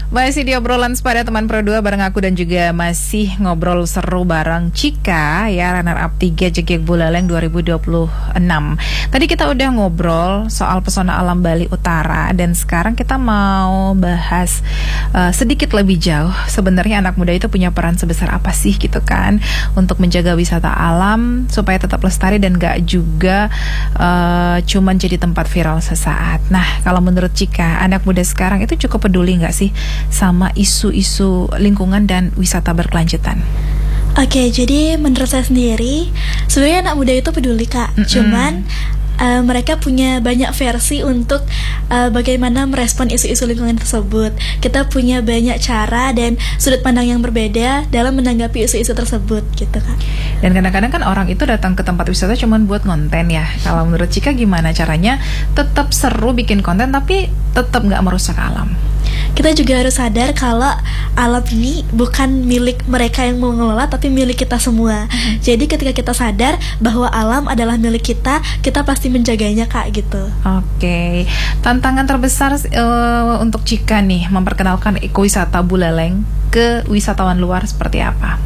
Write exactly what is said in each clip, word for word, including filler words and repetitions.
Masih di obrolan sepada teman Pro dua bareng aku dan juga masih ngobrol seru bareng Cika ya, runner up tiga Jegek Buleleng dua ribu dua puluh enam. Tadi kita udah ngobrol soal pesona alam Bali Utara dan sekarang kita mau bahas uh, sedikit lebih jauh. Sebenarnya anak muda itu punya peran sebesar apa sih gitu kan untuk menjaga wisata alam supaya tetap lestari dan gak juga uh, cuman jadi tempat viral sesaat. Nah, kalau menurut Cika, anak muda sekarang itu cukup peduli gak sih sama isu-isu lingkungan dan wisata berkelanjutan? Oke, jadi menurut saya sendiri sebenarnya anak muda itu peduli Kak. Mm-mm. Cuman uh, mereka punya banyak versi untuk uh, bagaimana merespon isu-isu lingkungan tersebut. Kita punya banyak cara dan sudut pandang yang berbeda dalam menanggapi isu-isu tersebut gitu Kak. Dan kadang-kadang kan orang itu datang ke tempat wisata cuma buat konten ya. Kalau menurut Cika gimana caranya tetap seru bikin konten tapi tetap nggak merusak alam? Kita juga harus sadar kalau alam ini bukan milik mereka yang mengelola, tapi milik kita semua. Mm-hmm. Jadi ketika kita sadar bahwa alam adalah milik kita, kita pasti menjaganya Kak gitu. Oke, okay. Tantangan terbesar uh, untuk Cika nih memperkenalkan ekowisata Buleleng ke wisatawan luar seperti apa?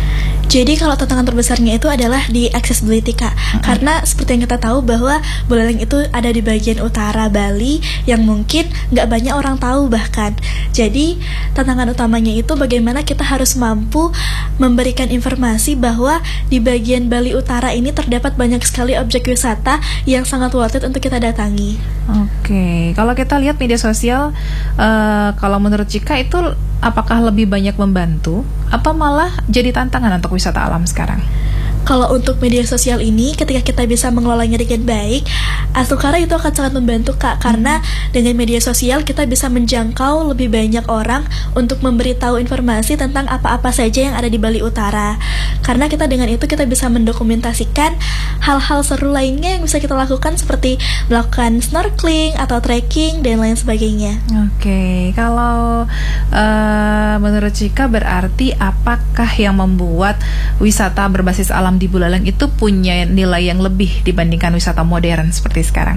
Jadi kalau tantangan terbesarnya itu adalah di accessibility Kak. Mm-hmm. Karena seperti yang kita tahu bahwa Buleleng itu ada di bagian utara Bali yang mungkin nggak banyak orang tahu bahkan. Jadi tantangan utamanya itu bagaimana kita harus mampu memberikan informasi bahwa di bagian Bali Utara ini terdapat banyak sekali objek wisata yang sangat worth it untuk kita datangi. Oke, okay. Kalau kita lihat media sosial, uh, kalau menurut Cika itu apakah lebih banyak membantu atau malah jadi tantangan untuk wisata alam sekarang? Kalau untuk media sosial ini, ketika kita bisa mengelolanya dengan baik, Asukara itu akan sangat membantu Kak. Karena dengan media sosial kita bisa menjangkau lebih banyak orang untuk memberitahu informasi tentang apa-apa saja yang ada di Bali Utara. Karena kita dengan itu kita bisa mendokumentasikan hal-hal seru lainnya yang bisa kita lakukan seperti melakukan snorkeling atau trekking dan lain sebagainya. Oke, okay. Kalau uh, menurut Cika berarti apakah yang membuat wisata berbasis alam di Buleleng itu punya nilai yang lebih dibandingkan wisata modern seperti sekarang?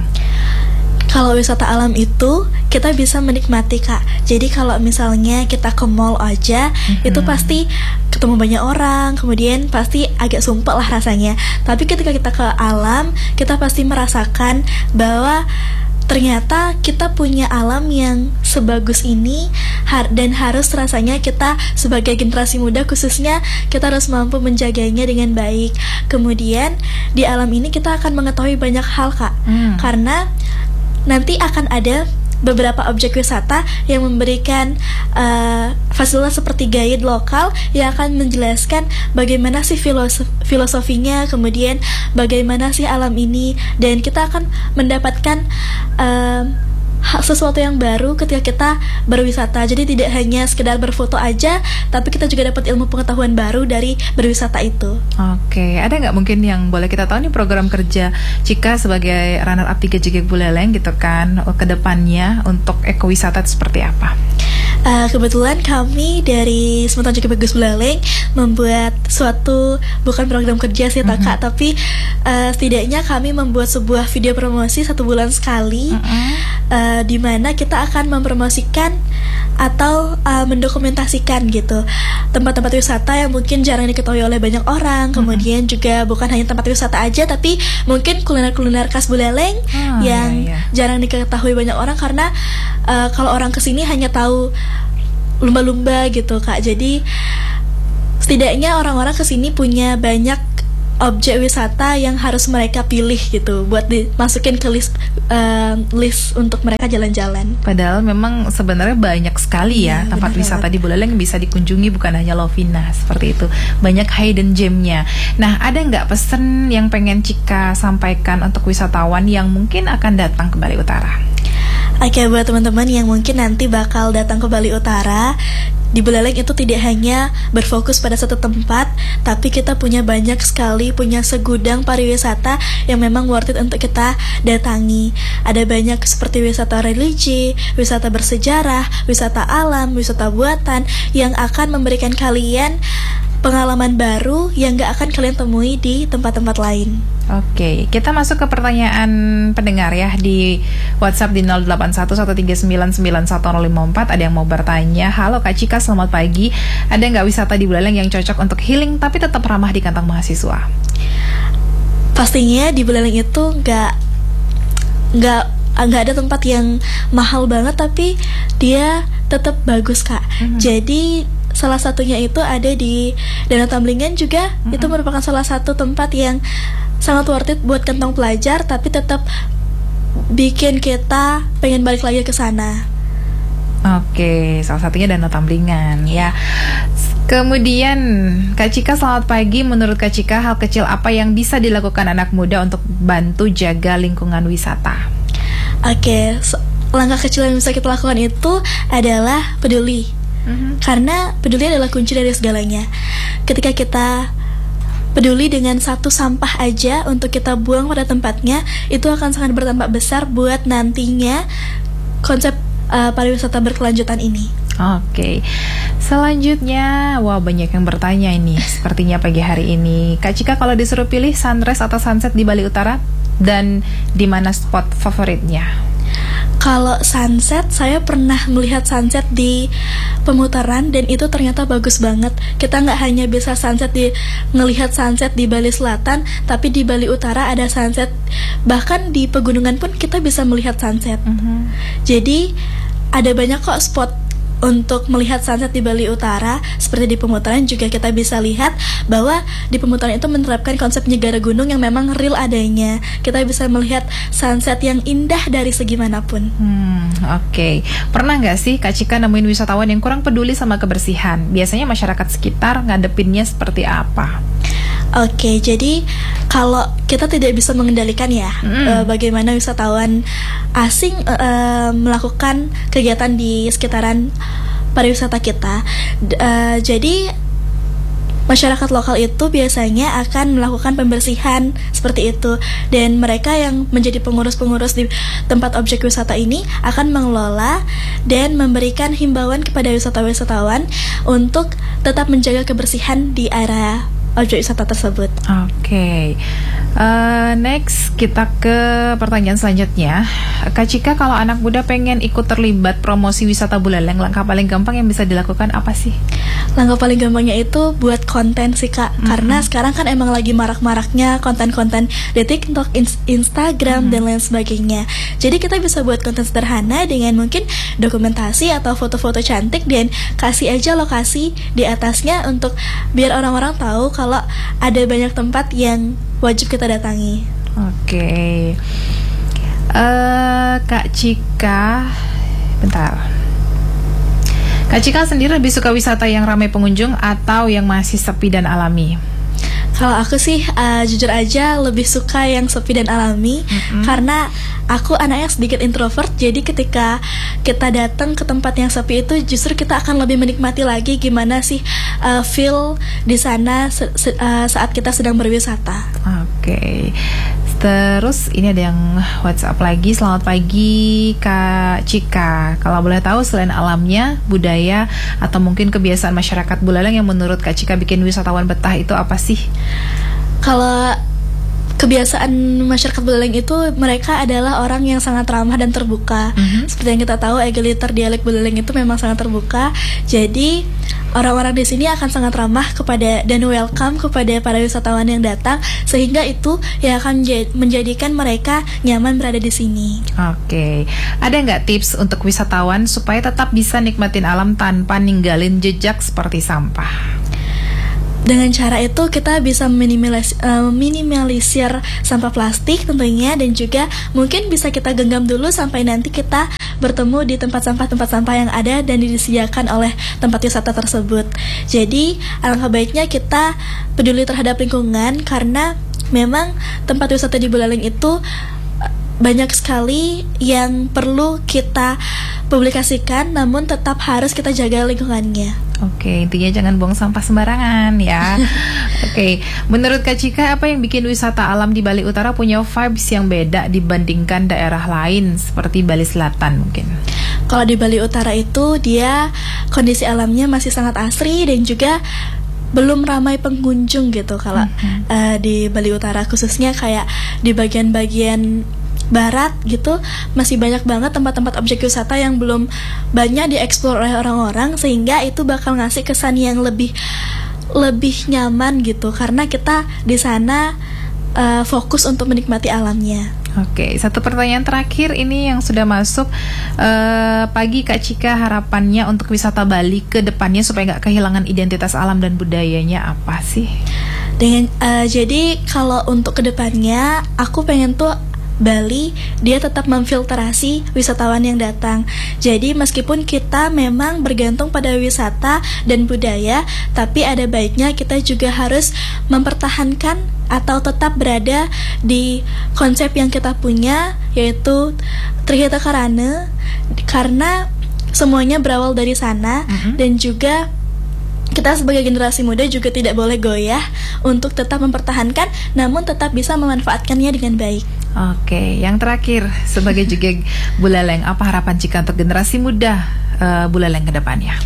Kalau wisata alam itu kita bisa menikmati Kak. Jadi kalau misalnya kita ke mall aja, mm-hmm. itu pasti ketemu banyak orang, kemudian pasti agak sumpek lah rasanya. Tapi ketika kita ke alam, kita pasti merasakan bahwa ternyata kita punya alam yang sebagus ini har- dan harus rasanya kita sebagai generasi muda khususnya kita harus mampu menjaganya dengan baik. Kemudian di alam ini kita akan mengetahui banyak hal Kak. Hmm. Karena nanti akan ada beberapa objek wisata yang memberikan uh, fasilitas seperti guide lokal yang akan menjelaskan bagaimana sih filosof- filosofinya, kemudian bagaimana sih alam ini, dan kita akan mendapatkan uh, sesuatu yang baru ketika kita berwisata. Jadi tidak hanya sekedar berfoto aja, tapi kita juga dapat ilmu pengetahuan baru dari berwisata itu. Oke, ada nggak mungkin yang boleh kita tahu nih program kerja Cika sebagai runner up tiga Jegek Buleleng gitu kan ke depannya untuk ekowisata seperti apa? Uh, kebetulan kami dari Semeton Jegek Bagus Buleleng membuat suatu, bukan program kerja sih mm-hmm. Kak, tapi uh, setidaknya kami membuat sebuah video promosi satu bulan sekali, mm-hmm. uh, di mana kita akan mempromosikan atau uh, mendokumentasikan gitu tempat-tempat wisata yang mungkin jarang diketahui oleh banyak orang. Kemudian mm-hmm. juga bukan hanya tempat wisata aja, tapi mungkin kuliner-kuliner khas Buleleng oh, yang iya, iya. jarang diketahui banyak orang karena uh, kalau orang kesini hanya tahu lumba-lumba gitu Kak. Jadi setidaknya orang-orang kesini punya banyak objek wisata yang harus mereka pilih gitu buat dimasukin ke list uh, list untuk mereka jalan-jalan. Padahal memang sebenarnya banyak sekali ya, ya tempat wisata banget di Buleleng yang bisa dikunjungi, bukan hanya Lovina seperti itu. Banyak hidden gem-nya. Nah, ada nggak pesan yang pengen Cika sampaikan untuk wisatawan yang mungkin akan datang ke Bali Utara? Oke, buat teman-teman yang mungkin nanti bakal datang ke Bali Utara, di Buleleng itu tidak hanya berfokus pada satu tempat, tapi kita punya banyak sekali, punya segudang pariwisata yang memang worth it untuk kita datangi. Ada banyak seperti wisata religi, wisata bersejarah, wisata alam, wisata buatan yang akan memberikan kalian pengalaman baru yang gak akan kalian temui di tempat-tempat lain. Oke, kita masuk ke pertanyaan pendengar ya di WhatsApp di nol delapan satu satu tiga sembilan sembilan satu nol lima empat. Ada yang mau bertanya, halo Kak Cika, selamat pagi. Ada nggak wisata di Buleleng yang cocok untuk healing tapi tetap ramah di kantong mahasiswa? Pastinya di Buleleng itu nggak nggak nggak ada tempat yang mahal banget tapi dia tetap bagus Kak. Mm-hmm. Jadi salah satunya itu ada di Danau Tamblingan juga. Mm-hmm. Itu merupakan salah satu tempat yang sangat worth it buat kantong pelajar, tapi tetap bikin kita pengen balik lagi ke sana. Oke, salah satunya Danau Tamblingan ya. Kemudian Kak Cika, selamat pagi. Menurut Kak Cika, hal kecil apa yang bisa dilakukan anak muda untuk bantu jaga lingkungan wisata? Oke, so, langkah kecil yang bisa kita lakukan itu adalah peduli. Mm-hmm. Karena peduli adalah kunci dari segalanya. Ketika kita peduli dengan satu sampah aja untuk kita buang pada tempatnya, itu akan sangat berdampak besar buat nantinya konsep uh, pariwisata berkelanjutan ini. Oke, selanjutnya, wah banyak yang bertanya ini. Sepertinya pagi hari ini, Kak Cika kalau disuruh pilih sunrise atau sunset di Bali Utara, dan di mana spot favoritnya? Kalau sunset, saya pernah melihat sunset di Pemutaran dan itu ternyata bagus banget. Kita nggak hanya bisa sunset di ngelihat sunset di Bali Selatan, tapi di Bali Utara ada sunset. Bahkan di pegunungan pun kita bisa melihat sunset. Mm-hmm. Jadi ada banyak kok spot untuk melihat sunset di Bali Utara. Seperti di Pemutaran juga kita bisa lihat bahwa di Pemutaran itu menerapkan konsep Nyegara Gunung yang memang real adanya. Kita bisa melihat sunset yang indah dari segi manapun. Hmm, oke. Okay. Pernah nggak sih Kak Cika nemuin wisatawan yang kurang peduli sama kebersihan? Biasanya masyarakat sekitar ngadepinnya seperti apa? Oke, jadi kalau kita tidak bisa mengendalikan ya mm. uh, bagaimana wisatawan asing uh, uh, melakukan kegiatan di sekitaran pariwisata kita, uh, jadi masyarakat lokal itu biasanya akan melakukan pembersihan seperti itu, dan mereka yang menjadi pengurus-pengurus di tempat objek wisata ini akan mengelola dan memberikan himbauan kepada wisatawan-wisatawan untuk tetap menjaga kebersihan di area objek wisata tersebut. Oke, okay. uh, next kita ke pertanyaan selanjutnya. Kak Cika, kalau anak muda pengen ikut terlibat promosi wisata Buleleng, langkah paling gampang yang bisa dilakukan apa sih? Langkah paling gampangnya itu buat konten sih Kak, mm-hmm. karena sekarang kan emang lagi marak-maraknya konten-konten di TikTok, in- Instagram, mm-hmm. dan lain sebagainya. Jadi kita bisa buat konten sederhana dengan mungkin dokumentasi atau foto-foto cantik dan kasih aja lokasi di atasnya untuk biar orang-orang tahu kalau kalau ada banyak tempat yang wajib kita datangi. Oke, okay. uh, Kak Cika, bentar. Kak Cika sendiri lebih suka wisata yang ramai pengunjung atau yang masih sepi dan alami? Kalau aku sih uh, jujur aja lebih suka yang sepi dan alami, mm-hmm. karena aku anaknya sedikit introvert. Jadi ketika kita datang ke tempat yang sepi itu justru kita akan lebih menikmati lagi gimana sih uh, feel di sana se- se- uh, saat kita sedang berwisata. Oke. Okay. Terus ini ada yang WhatsApp lagi. Selamat pagi Kak Cika. Kalau boleh tahu selain alamnya, budaya atau mungkin kebiasaan masyarakat Buleleng yang menurut Kak Cika bikin wisatawan betah itu apa sih? Kalau kebiasaan masyarakat Buleleng itu mereka adalah orang yang sangat ramah dan terbuka. Mm-hmm. Seperti yang kita tahu, egaliter dialek Buleleng itu memang sangat terbuka. Jadi orang-orang di sini akan sangat ramah kepada dan welcome kepada para wisatawan yang datang, sehingga itu yang akan menjadikan mereka nyaman berada di sini. Oke, ada nggak tips untuk wisatawan supaya tetap bisa nikmatin alam tanpa ninggalin jejak seperti sampah? Dengan cara itu kita bisa minimalis, uh, minimalisir sampah plastik tentunya, dan juga mungkin bisa kita genggam dulu sampai nanti kita bertemu di tempat sampah-tempat sampah yang ada dan disediakan oleh tempat wisata tersebut. Jadi alangkah baiknya kita peduli terhadap lingkungan, karena memang tempat wisata di Buleleng itu banyak sekali yang perlu kita publikasikan, namun tetap harus kita jaga lingkungannya. Oke, intinya jangan buang sampah sembarangan ya. Oke, menurut Kak Cika, apa yang bikin wisata alam di Bali Utara punya vibes yang beda dibandingkan daerah lain seperti Bali Selatan mungkin? Kalau di Bali Utara itu dia kondisi alamnya masih sangat asri dan juga belum ramai pengunjung gitu kalau Mm-hmm. uh, di Bali Utara, khususnya kayak di bagian-bagian barat gitu masih banyak banget tempat-tempat objek wisata yang belum banyak dieksplor oleh orang-orang, sehingga itu bakal ngasih kesan yang lebih lebih nyaman gitu karena kita di sana uh, fokus untuk menikmati alamnya. Oke, satu pertanyaan terakhir ini yang sudah masuk uh, pagi Kak Cika, harapannya untuk wisata Bali ke depannya supaya nggak kehilangan identitas alam dan budayanya apa sih? Dengan uh, jadi kalau untuk kedepannya aku pengen tuh Bali dia tetap memfilterasi wisatawan yang datang. Jadi meskipun kita memang bergantung pada wisata dan budaya, tapi ada baiknya kita juga harus mempertahankan atau tetap berada di konsep yang kita punya, yaitu Trihita Karana, karena semuanya berawal dari sana. Mm-hmm. Dan juga kita sebagai generasi muda juga tidak boleh goyah untuk tetap mempertahankan, namun tetap bisa memanfaatkannya dengan baik. Oke, yang terakhir sebagai Jegek Buleleng, apa harapan Cika untuk generasi muda uh, Buleleng ke depannya?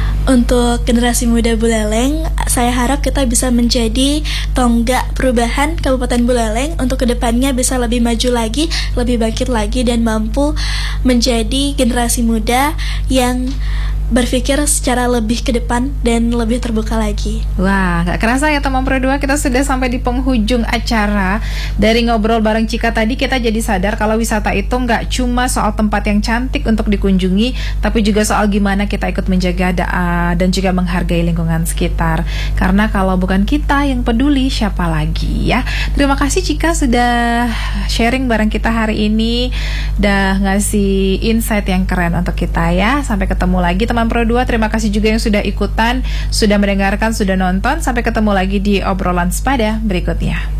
Untuk generasi muda Buleleng, saya harap kita bisa menjadi tonggak perubahan Kabupaten Buleleng untuk kedepannya bisa lebih maju lagi, lebih bangkit lagi, dan mampu menjadi generasi muda yang berpikir secara lebih ke depan dan lebih terbuka lagi. Wah, gak kerasa ya teman Pro dua, kita sudah sampai di penghujung acara. Dari ngobrol bareng Cika tadi, kita jadi sadar kalau wisata itu gak cuma soal tempat yang cantik untuk dikunjungi, tapi juga soal gimana kita ikut menjaga da- dan juga menghargai lingkungan sekitar. Karena kalau bukan kita yang peduli, siapa lagi ya? Terima kasih Cika sudah sharing bareng kita hari ini, udah ngasih insight yang keren untuk kita ya. Sampai ketemu lagi teman Pro dua, terima kasih juga yang sudah ikutan, sudah mendengarkan, sudah nonton. Sampai ketemu lagi di obrolan sepada berikutnya.